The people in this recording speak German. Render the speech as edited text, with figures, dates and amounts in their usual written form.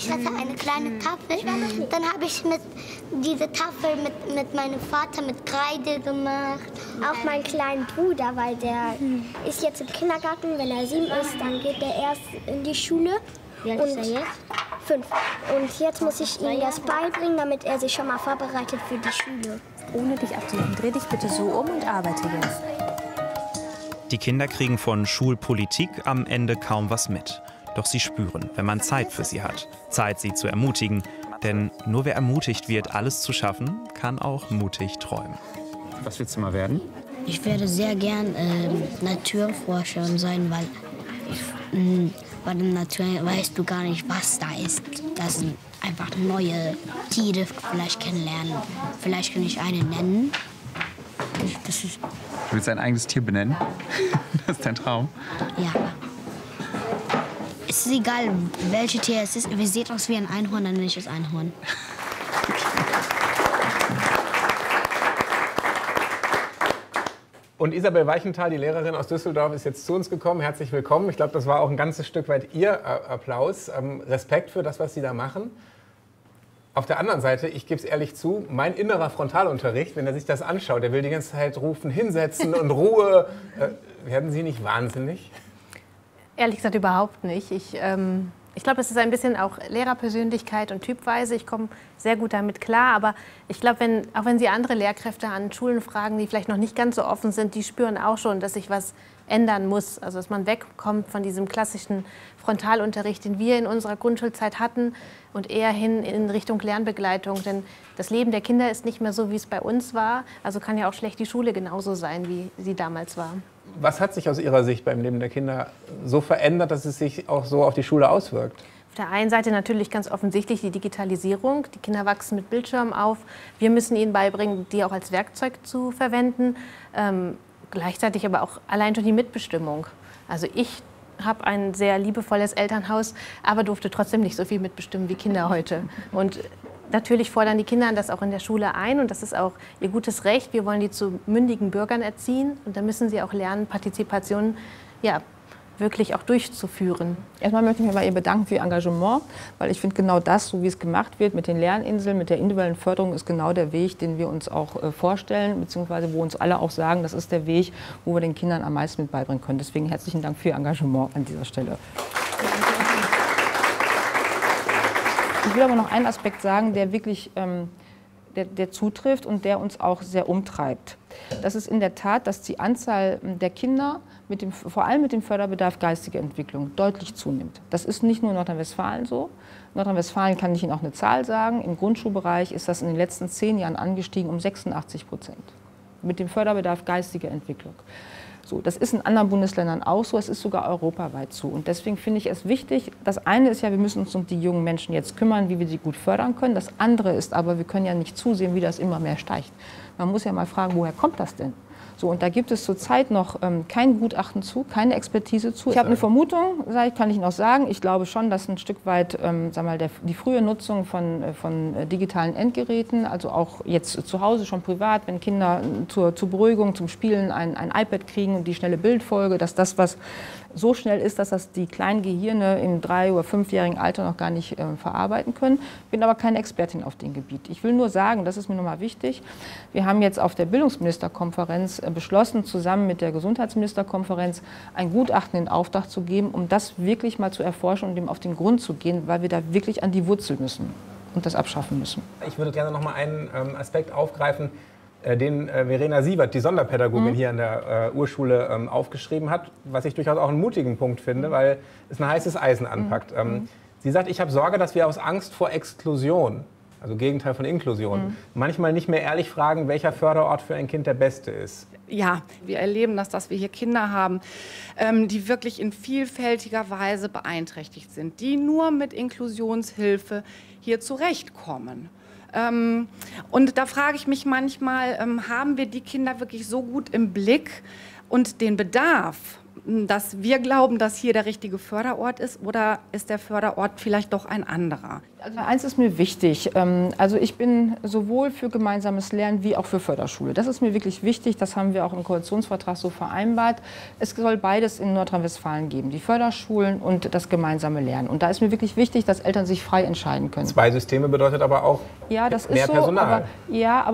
Ich hatte eine kleine Tafel. Dann habe ich diese Tafel mit meinem Vater mit Kreide gemacht. Auch meinen kleinen Bruder, weil der ist jetzt im Kindergarten. Wenn er 7 ist, dann geht er erst in die Schule. Wie alt ist er jetzt? 5. Und jetzt muss ich ihm das beibringen, damit er sich schon mal vorbereitet für die Schule. Ohne dich abzulenken, dreh dich bitte so um und arbeite jetzt. Die Kinder kriegen von Schulpolitik am Ende kaum was mit. Doch sie spüren, wenn man Zeit für sie hat. Zeit, sie zu ermutigen. Denn nur wer ermutigt wird, alles zu schaffen, kann auch mutig träumen. Was willst du mal werden? Ich werde sehr gern Naturforscher sein, weil bei der Natur weißt du gar nicht, was da ist. Das sind einfach neue Tiere vielleicht kennenlernen. Vielleicht kann ich eine nennen. Du willst dein eigenes Tier benennen? Das ist dein Traum? Ja. Es ist egal, welches Tier es ist. Es sieht aus wie ein Einhorn, dann nenne ich es Einhorn. Und Isabel Weichenthal, die Lehrerin aus Düsseldorf, ist jetzt zu uns gekommen. Herzlich willkommen. Ich glaube, das war auch ein ganzes Stück weit Ihr Applaus. Respekt für das, was Sie da machen. Auf der anderen Seite, ich gebe es ehrlich zu, mein innerer Frontalunterricht, wenn er sich das anschaut, der will die ganze Zeit rufen, hinsetzen und Ruhe. Werden Sie nicht wahnsinnig? Ehrlich gesagt überhaupt nicht. Ich glaube, es ist ein bisschen auch Lehrerpersönlichkeit und Typweise. Ich komme sehr gut damit klar. Aber ich glaube, auch wenn Sie andere Lehrkräfte an Schulen fragen, die vielleicht noch nicht ganz so offen sind, die spüren auch schon, dass sich was ändern muss. Also dass man wegkommt von diesem klassischen Frontalunterricht, den wir in unserer Grundschulzeit hatten, und eher hin in Richtung Lernbegleitung. Denn das Leben der Kinder ist nicht mehr so, wie es bei uns war. Also kann ja auch schlecht die Schule genauso sein, wie sie damals war. Was hat sich aus Ihrer Sicht beim Leben der Kinder so verändert, dass es sich auch so auf die Schule auswirkt? Auf der einen Seite natürlich ganz offensichtlich die Digitalisierung. Die Kinder wachsen mit Bildschirmen auf. Wir müssen ihnen beibringen, die auch als Werkzeug zu verwenden. Gleichzeitig aber auch allein schon die Mitbestimmung. Also ich habe ein sehr liebevolles Elternhaus, aber durfte trotzdem nicht so viel mitbestimmen wie Kinder heute. Und natürlich fordern die Kinder das auch in der Schule ein und das ist auch ihr gutes Recht. Wir wollen die zu mündigen Bürgern erziehen und da müssen sie auch lernen, Partizipation wirklich auch durchzuführen. Erstmal möchte ich mich bei ihr bedanken für ihr Engagement, weil ich finde genau das, so wie es gemacht wird mit den Lerninseln, mit der individuellen Förderung, ist genau der Weg, den wir uns auch vorstellen, beziehungsweise wo uns alle auch sagen, das ist der Weg, wo wir den Kindern am meisten mit beibringen können. Deswegen herzlichen Dank für ihr Engagement an dieser Stelle. Ich will aber noch einen Aspekt sagen, der wirklich der zutrifft und der uns auch sehr umtreibt. Das ist in der Tat, dass die Anzahl der Kinder, vor allem mit dem Förderbedarf geistige Entwicklung, deutlich zunimmt. Das ist nicht nur in Nordrhein-Westfalen so. In Nordrhein-Westfalen kann ich Ihnen auch eine Zahl sagen. Im Grundschulbereich ist das in den letzten 10 Jahren angestiegen um 86%. Mit dem Förderbedarf geistige Entwicklung. So, das ist in anderen Bundesländern auch so, es ist sogar europaweit so. Und deswegen finde ich es wichtig, das eine ist ja, wir müssen uns um die jungen Menschen jetzt kümmern, wie wir sie gut fördern können. Das andere ist aber, wir können ja nicht zusehen, wie das immer mehr steigt. Man muss ja mal fragen, woher kommt das denn? So, und da gibt es zurzeit noch kein Gutachten zu, keine Expertise zu. Ich habe eine Vermutung, kann ich Ihnen auch sagen. Ich glaube schon, dass ein Stück weit die frühe Nutzung von digitalen Endgeräten, also auch jetzt zu Hause schon privat, wenn Kinder zur Beruhigung, zum Spielen ein iPad kriegen und die schnelle Bildfolge, dass das, was so schnell ist, dass das die kleinen Gehirne im 3- oder 5-jährigen Alter noch gar nicht verarbeiten können. Bin aber keine Expertin auf dem Gebiet. Ich will nur sagen, das ist mir nochmal wichtig, wir haben jetzt auf der Bildungsministerkonferenz beschlossen, zusammen mit der Gesundheitsministerkonferenz ein Gutachten in Auftrag zu geben, um das wirklich mal zu erforschen und dem auf den Grund zu gehen, weil wir da wirklich an die Wurzel müssen und das abschaffen müssen. Ich würde gerne noch mal einen Aspekt aufgreifen, den Verena Sievert, die Sonderpädagogin hier an der Urschule, aufgeschrieben hat, was ich durchaus auch einen mutigen Punkt finde, weil es ein heißes Eisen anpackt. Sie sagt, ich habe Sorge, dass wir aus Angst vor Exklusion, also Gegenteil von Inklusion, manchmal nicht mehr ehrlich fragen, welcher Förderort für ein Kind der beste ist. Ja, wir erleben das, dass wir hier Kinder haben, die wirklich in vielfältiger Weise beeinträchtigt sind, die nur mit Inklusionshilfe hier zurechtkommen. Und da frage ich mich manchmal, haben wir die Kinder wirklich so gut im Blick und den Bedarf dass wir glauben, dass hier der richtige Förderort ist, oder ist der Förderort vielleicht doch ein anderer? Also eins ist mir wichtig. Also ich bin sowohl für gemeinsames Lernen wie auch für Förderschule. Das ist mir wirklich wichtig. Das haben wir auch im Koalitionsvertrag so vereinbart. Es soll beides in Nordrhein-Westfalen geben, die Förderschulen und das gemeinsame Lernen. Und da ist mir wirklich wichtig, dass Eltern sich frei entscheiden können. 2 Systeme bedeutet aber auch ja, das mehr ist so, Personal. Aber